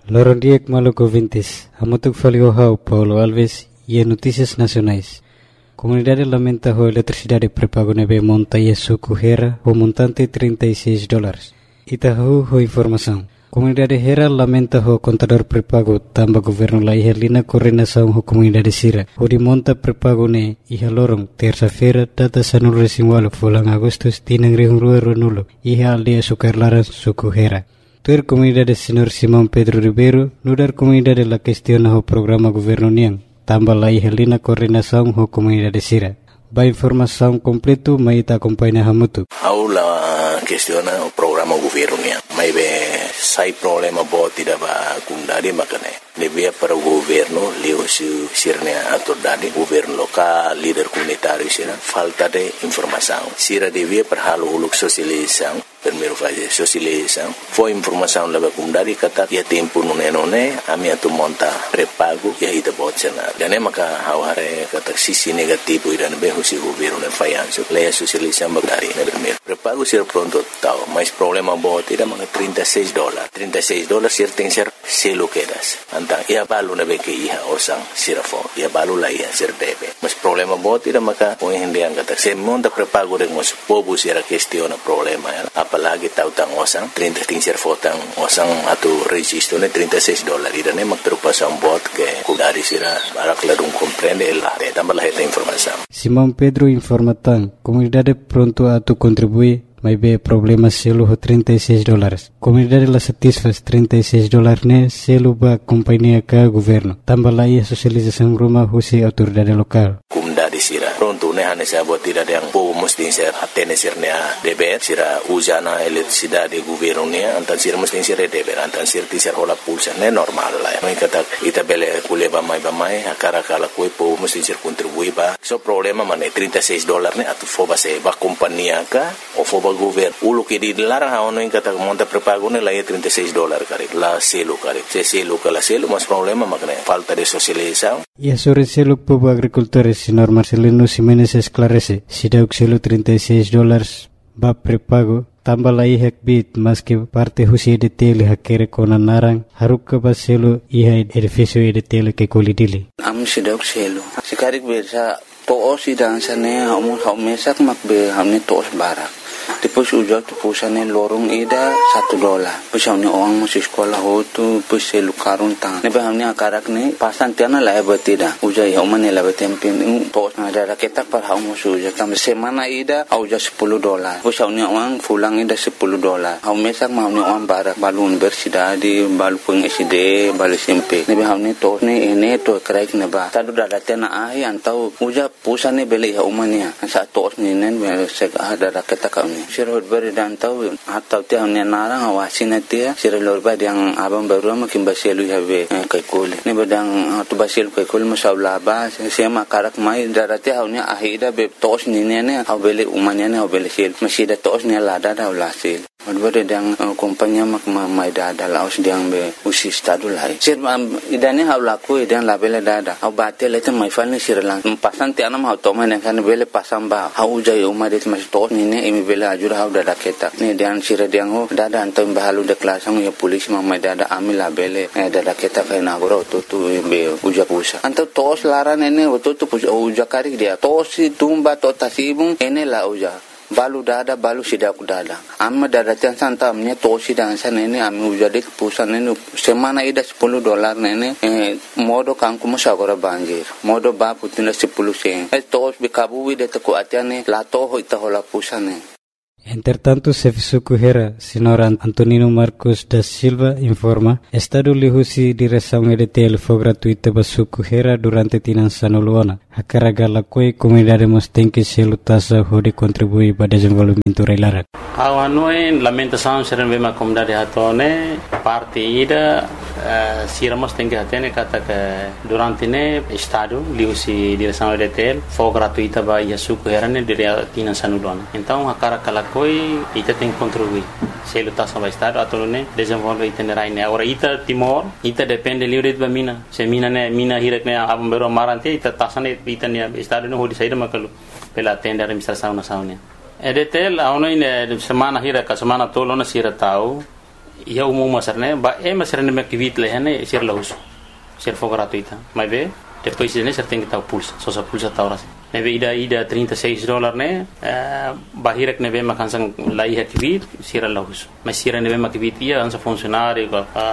Lorondiek Maluco Vintes, Amutuk Faliohau, Paulo Alves e Notícias Nacionais. Comunidade lamenta a eletricidade prepago nebe monta e suco Hera, o montante $36. Itahu ho informação. Comunidade Hera lamenta o contador prepago tamba governo la ihalina coordenação ho comunidade Sira. O de monta prepago ne iha lorong terça-feira data sanul resimwalo fulang Agustus tinang rihungrua ronulo iha aldea sukarlaran suco Hera. Tuer comunidade Senhor Simão Pedro Ribeiro, nudar comunidade la questiona o programa governo niang, tamba la ihalina coordenação ho comunidade Sira. Ba informação completo mai ta acompanha hamutu. Aula questiona o programa governo niang. Mai be sai problema boti da ba kundadi makane. Devia para o governo, leo sirne autoridade, governo local, líder comunitário sira, falta de informação. Sira devia para halo uluk sosialização, primeiro fazer sosialização. Foi informação leva comunidade kata ia tempo nune a minha tu monta prepago e ida botsena. Dane maka haware kata sisi negativo ida be husi governo ne fayanso. Leia sosialização bagari ne primeiro. Prepago sira pronto tau, mas problema boti da maka $36. $36 sir tem ser selo quedas. Antang ia balu na beke iha osang sirafo ia balu la iha sir debe mas problema bot ida maka o hindi ang kata se monta prepago de mas pobu sira questiona problema apalagi tautang osang 30 ting sir fotang osang atu registro ne $36 ida ne magtrupasan bot ke kudari sira barak ladung comprende el de tambah la heta informação. Simão Pedro informatan comunidade pronto atu contribui mas be problema selo ho $36. Comunidade la satisfaz $36 ne selo ba companhia ka governo. Tambah la ia socialização rumah husi autoridade local. Comunidade sira pronto ne hane sa bot ida yang po musti ser atene sir ne debe sira usana eletricidade governo ne antan sir musti sir debe antan sir ti sir hola pulsa ne normal la. Mai kata ita bele kuleba mai akara kala koi po musti sir contribui ba. So problema mane $36 ne atu foba se ba companhia ka o foba governo ulo que di larang ono en kata monta prepago ne la $36 kare la selo kare se selo kala selo mas problema makne falta de socialização. E sobre selo povo agricultores senhor Marcelino Ximenes esclarece si deu selo $36 ba prepago tambah la ihak bit mas que parte husi de tele hakere kona narang haruk ba selo iha edificio de tele que kolidili am si deu selo sikarik bersa to sidang sane hamu mesak makbe hamne tos barak. Depois ujar tu pusane lorong ida $1. Pusane orang masih sekolah tu pusel karun tang. Nebe hamne akarak ne pasan tiana la betida. Ujar ya umane la betempin tos ada raketak par hamu suja kam semana ida ujar $10. Pusane orang fulang ida $10. Hamu mesak hamne orang barak balun bersida di balu peng SD balu SMP. Nebe hamne tos ne ene to kraik neba. Tadu dada tiana ahi antau ujar pusane beli ya umane. Sa tos ne nen sek ada raketak Sirot beri dan tahu atau tiang ni narang awasin dia sirot beri yang abang baru makin basilu habe kaikul ni bedang tu basilu kaikul masalah bah sema karak mai darati haunya ahida be tos ni ne hau beli umanya ne hau beli sil masih ada tos ni lada dah ulasil Beri yang kompanya mak mai dada laos diang be usi stadu lai sir idane hau laku idane labele dada hau batel itu mai fal ni sirlang pasan tiang nam hau toma ne kan beli pasang ba hau jai umarit mas tos ni ne imi beli ajur hau dada ketak ni diang sira diang ho dada antum bahalu de kelasang ya polis mai dada amil labele dada ketak na goro tu be uja pusa antum tos laran ene tu uja karik dia tos tumba to tasibung ene la uja balu dada balu sidak dada amma dada tiang santa amnya tosi dan sana ini ami ujade pusan ini semana ida $10 nene modo kangku musagora banjir modo ba putina 10 sen tos bikabu wide teko atiane la toho ita hola pusane. Entretanto, Serviço Hera, senhor Antonino Marcos da Silva informa, Estado lihusi direção EDTL foi gratuita para Suco Hera durante tinan sanoluana. A carga la coi comunidade mos tem que se lutasa hode contribuir para desenvolvimento reilarak. Awanoi lamentação seren bema comunidade hatone parte ida siramos tem que atene kata que durante ne Estado lihusi direção EDTL foi gratuita para Suco Hera ne dire tinan sanoluana. Então a carga koi ita tem contribuir se lutar sama estado atau ne desenvolve itinerai ne ora ita timor ita depende livre de mina se mina hirak ne abam bero marante ita tasane ita ne estado ne hodi saída makalu pela tenda administração nacional EDTL aonoi ne semana hirak semana tolo na sira tau ia umum masarne ba masarne me kivit lehane sir lahus sir for gratuita mas be depois de ser tem que estar pulsa só sa pulsa tá horas neve ida $36 né bahirek neve makansang lai kivit sir lahus mas sir neve makivit ia ansa funcionário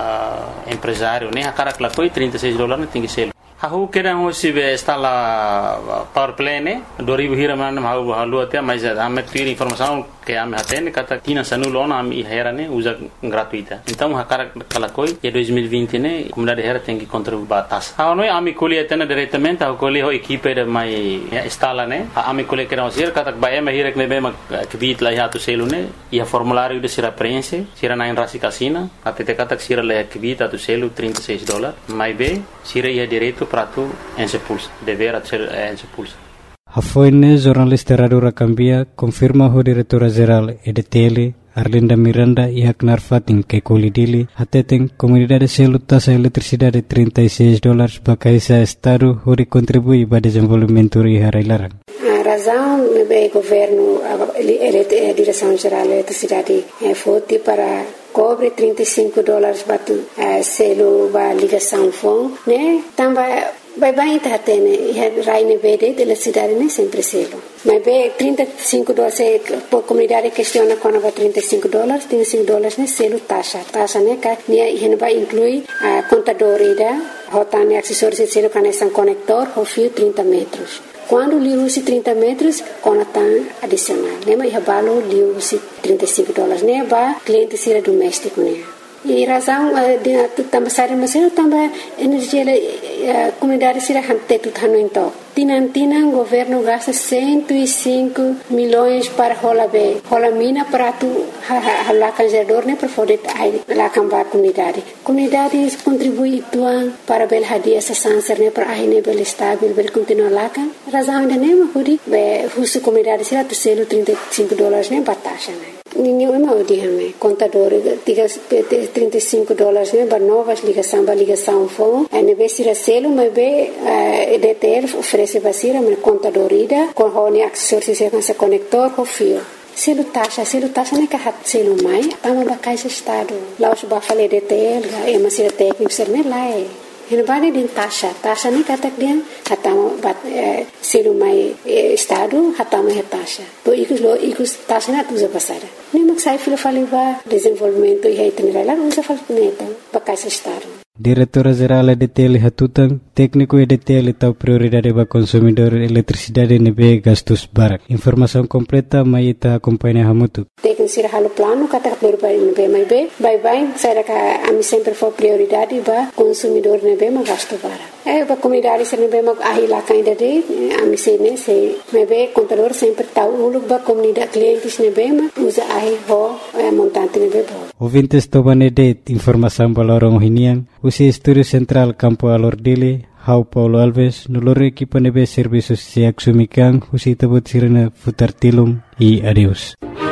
empresário né akarak la koi $36 né tem que ser Aku kira hosi be instala power play ne 2000 hiraman mau halu atia mas ame tiri informação que ame atene kata tina sanulona ame hera ne usa gratuita então hakara kalakoi e 2020 ne comunidade hera tem que contribuir batas não é ame colhe atena diretamente a colhe ho equipe de mai instala ne ame colhe que não ser kata ba ame hira que be ma kvit la hatu selu ne e formulário de sira prense sira na rasi casina até kata sira la kvit atu selu $36 mai be sira ia direito para tu ensepulsa dever ser ensepulsa. Hafoine jornalista Radura Cambia confirma o diretora-geral EDTL Arlinda Miranda e Aknar Fatin que colidili atetem comunidade selo taxa eletricidade $36 para esse estado onde contribui para o desenvolvimento e harailarang. A razão do governo, a direção-geral da eletricidade foi para cobre $35 para selo para ligação phone, né? Também vai tá tendo raine verde de eletricidade né sempre selo. Mas be $35 por comunidade questiona quando vai $35 né selo taxa né que né vai incluir a contador ida rotane acessórios de selo conexão conector ou fio 30 metros. Quando liu esse 30 metros, conectam adicional. Lembra que valor liu esse $35, né? Para cliente ser doméstico, né? E razão de também sair mas também energia comunidade será hantetu thano então. Tinan governo gasta 105 milhões para rola mina para tu hala canjador né para poder lá cambar comunidade contribui tuan para bel hadia essa sanser né para aí bel estável bel continuar lá kan razão ainda nem mahuri be husu comunidade será tu selo $35 né batasha né ninguém mau dihame contador tiga $35 né para novas ligação phone aí be será selo mas be EDTL oferece basira mas contador ida com hone acessórios se conector ou fio selo taxa né que hat selo mai tama bakai se estado lá os ba fale EDTL é mas será técnico ser né lá Hinabani din taxa ni katak dia hatama bat selo mai estado hatama he taxa to ikus taxa na tuza pasara ni maksai filo faliva desenvolvimento e itinerário lá usa falneta bakai se estado Diretora-geral EDTL Hatutang, técnico EDTL tahu prioridade para consumidor eletricidade nebe gastos barak. Informação completa mai ita acompanha hamutu. Técnico sira halo plano kata prioridade nebe mai be, bye saya ka ami sempre for prioridade para consumidor nebe ma gasto barak. Para comunidade sira nebe ma ahila kainda de ami sene se nebe contador sempre tahu uluk ba comunidade clientes nebe ma usa ahi ho montante nebe bo. Ouvintes tobanede informação balorong hinian. Usi Estúdio Central Campo Alordile, Hau Paulo Alves, noloro equipa nebe serviços se axumikan, usi tabut sirena futar tilum e adeus.